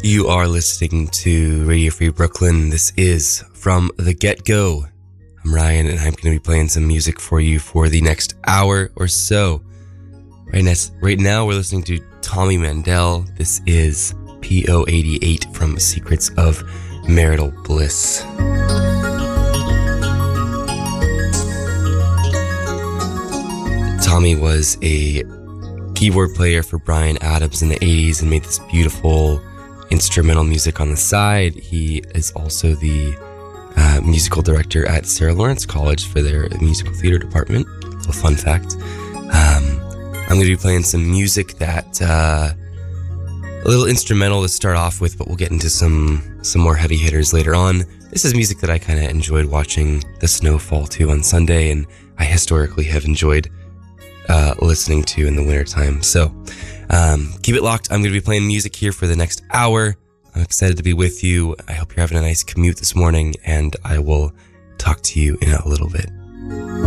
You are listening to Radio Free Brooklyn. This is From the Get-Go. I'm Ryan, and I'm going to be playing some music for you for the next hour or so. Right now, we're listening to Tommy Mandel. This is P.O.88 from Secrets of Marital Bliss. Tommy was a keyboard player for Bryan Adams in the 80s and made this beautiful instrumental music on the side. He is also the musical director at Sarah Lawrence College for their musical theater department. A little fun fact. I'm going to be playing some music that a little instrumental to start off with, but we'll get into some more heavy hitters later on. This is music that I kind of enjoyed watching the snow fall to on Sunday, and I historically have enjoyed listening to in the wintertime. So keep it locked. I'm going to be playing music here for the next hour. I'm excited to be with you. I hope you're having a nice commute this morning, and I will talk to you in a little bit.